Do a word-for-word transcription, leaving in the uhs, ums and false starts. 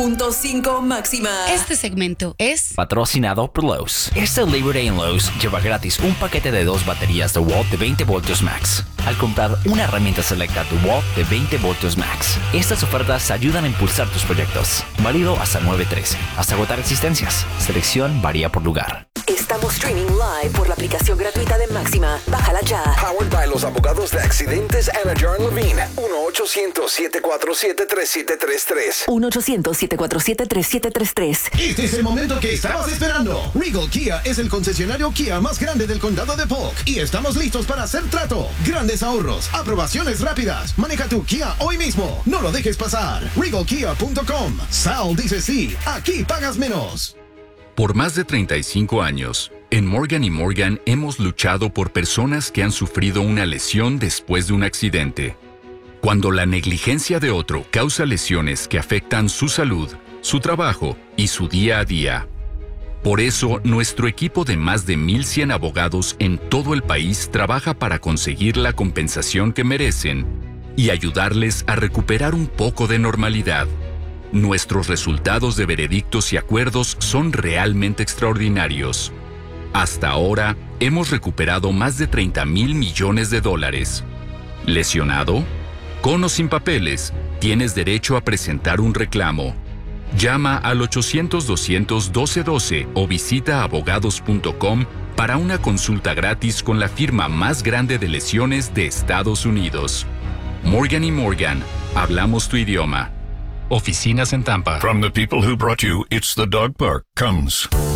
Punto cinco máxima. Este segmento es patrocinado por Lowe's. Este Labor Day en Lowe's lleva gratis un paquete de dos baterías DeWalt de veinte voltios max al comprar una herramienta selecta DeWalt de veinte voltios max. Estas ofertas ayudan a impulsar tus proyectos. Válido hasta nueve trece. Hasta agotar existencias. Selección varía por lugar. Estamos streaming live por la aplicación gratuita de Máxima. Bájala ya. Powered by los abogados de accidentes Anna Jarn Levine. uno ochocientos, siete cuatro siete, tres siete tres tres. uno ochocientos, siete cuatro siete, tres siete tres tres. Este es el momento que estabas esperando. Regal Kia es el concesionario Kia más grande del condado de Polk y estamos listos para hacer trato. Grandes ahorros, aprobaciones rápidas. Maneja tu Kia hoy mismo. No lo dejes pasar. regal kia punto com. Sal dice sí. Aquí pagas menos. Por más de treinta y cinco años, en Morgan y Morgan hemos luchado por personas que han sufrido una lesión después de un accidente. Cuando la negligencia de otro causa lesiones que afectan su salud, su trabajo y su día a día. Por eso, nuestro equipo de más de mil cien abogados en todo el país trabaja para conseguir la compensación que merecen y ayudarles a recuperar un poco de normalidad. Nuestros resultados de veredictos y acuerdos son realmente extraordinarios. Hasta ahora, hemos recuperado más de treinta mil millones de dólares. ¿Lesionado? Con o sin papeles, tienes derecho a presentar un reclamo. Llama al ochocientos, doscientos, doce doce o visita abogados punto com para una consulta gratis con la firma más grande de lesiones de Estados Unidos. Morgan y Morgan, hablamos tu idioma. Oficinas en Tampa. From the people who brought you It's the Dog Park comes